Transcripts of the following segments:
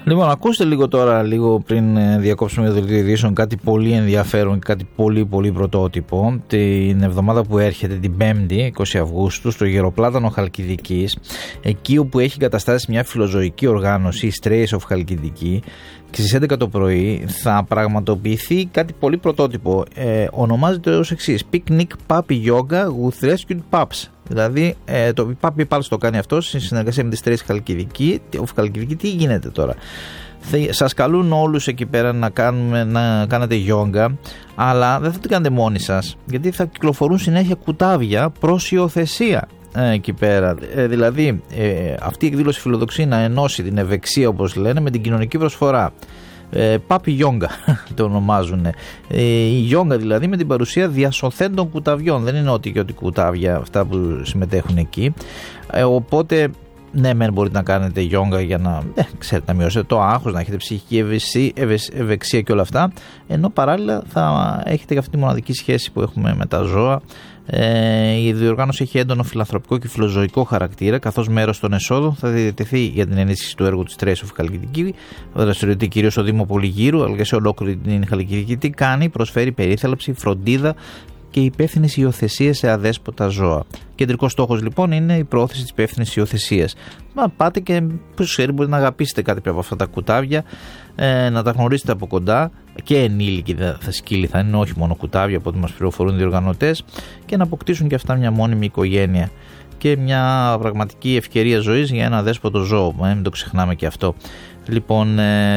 Λοιπόν, ακούστε λίγο τώρα, λίγο πριν διακόψουμε το δελτίο ειδήσεων, κάτι πολύ ενδιαφέρον και κάτι πολύ πολύ πρωτότυπο. Την εβδομάδα που έρχεται, την 5η, 20 Αυγούστου, στο Γεροπλάτανο Χαλκιδικής, εκεί όπου έχει εγκαταστάσει μια φιλοζωική οργάνωση, η Strays of Χαλκιδική, και στις 11 το πρωί θα πραγματοποιηθεί κάτι πολύ πρωτότυπο. Ονομάζεται ως εξής: Picnic Puppy Yoga with Rescued Pups. Δηλαδή, το Puppy Pulse το κάνει αυτό σε συνεργασία με τη Strays Χαλκιδική. Τι γίνεται τώρα? Σας καλούν όλους εκεί πέρα να κάνετε γιόγκα, αλλά δεν θα την κάνετε μόνοι σας, γιατί θα κυκλοφορούν συνέχεια κουτάβια προς υιοθεσία εκεί πέρα. Δηλαδή, αυτή η εκδήλωση φιλοδοξεί να ενώσει την ευεξία, όπως λένε, με την κοινωνική προσφορά. Πάπι γιόγκα το ονομάζουν. Η γιόγκα δηλαδή με την παρουσία διασωθέντων κουταβιών. Δεν είναι ό,τι και ό,τι κουτάβια αυτά που συμμετέχουν εκεί. Οπότε ναι, μεν μπορείτε να κάνετε γιόγκα για να, ξέρετε, να μειώσετε το άγχος, να έχετε ψυχική ευεξία και όλα αυτά, ενώ παράλληλα θα έχετε και αυτή τη μοναδική σχέση που έχουμε με τα ζώα. Η διοργάνωση έχει έντονο φιλανθρωπικό και φιλοζωικό χαρακτήρα, καθώς μέρος των εσόδων θα διατεθεί για την ενίσχυση του έργου της Strays of Χαλκιδική. Δραστηριοποιείται κυρίως στο Δήμο Πολυγύρου, αλλά και σε ολόκληρη την Χαλκιδική. Τι κάνει? Προσφέρει περίθαλψη, φροντίδα και υπεύθυνες υιοθεσίες σε αδέσποτα ζώα. Κεντρικός στόχος λοιπόν είναι η πρόθεση της υπεύθυνης υιοθεσίας. Μα πάτε και ποιος ξέρει, μπορείτε να αγαπήσετε κάτι από αυτά τα κουτάβια, να τα γνωρίσετε από κοντά, και ενήλικοι σκύλοι θα είναι, όχι μόνο κουτάβια από ό,τι μας πληροφορούν οι διοργανωτές, και να αποκτήσουν και αυτά μια μόνιμη οικογένεια και μια πραγματική ευκαιρία ζωής για ένα δέσποτο ζώο. Μην το ξεχνάμε και αυτό. Λοιπόν,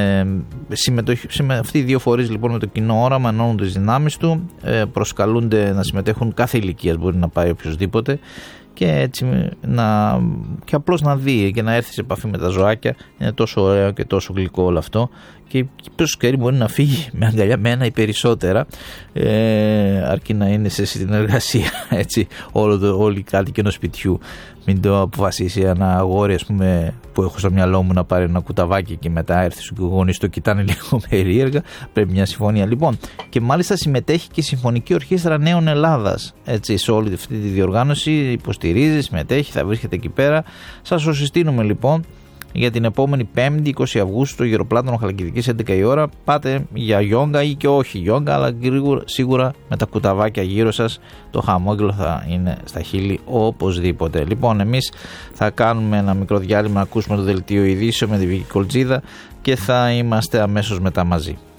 αυτοί οι δύο φορείς λοιπόν με το κοινό όραμα ενώνουν τις δυνάμεις του, προσκαλούνται να συμμετέχουν, κάθε ηλικίας μπορεί να πάει οποιοδήποτε, και έτσι και απλώς να δει και να έρθει σε επαφή με τα ζωάκια. Είναι τόσο ωραίο και τόσο γλυκό όλο αυτό, και ποιος ξέρει, μπορεί να φύγει με αγκαλιά με ένα ή περισσότερα, αρκεί να είναι σε συνεργασία, έτσι, όλοι οι κάτοικοι ενός σπιτιού. Μην το αποφασίσει ένα αγόρι, ας πούμε, που έχω στο μυαλό μου, να πάρει ένα κουταβάκι και μετά έρθει στους γονείς το κοιτάνε λίγο περίεργα. Πρέπει μια συμφωνία λοιπόν. Και μάλιστα συμμετέχει και η Συμφωνική Ορχήστρα Νέων Ελλάδας, έτσι, σε όλη αυτή τη διοργάνωση. Υποστηρίζει, συμμετέχει, θα βρίσκεται εκεί πέρα. Σας το συστήνουμε λοιπόν για την επόμενη 5η 20 Αυγούστου στο Γεροπλάτανο Χαλκιδικής 11 η ώρα. Πάτε για γιόγκα ή και όχι γιόγκα, αλλά σίγουρα με τα κουταβάκια γύρω σας το χαμόγελο θα είναι στα χείλη οπωσδήποτε. Λοιπόν, εμείς θα κάνουμε ένα μικρό διάλειμμα να ακούσουμε το δελτίο ειδήσεων με τη Βίκη Κολτζίδα και θα είμαστε αμέσως μετά μαζί.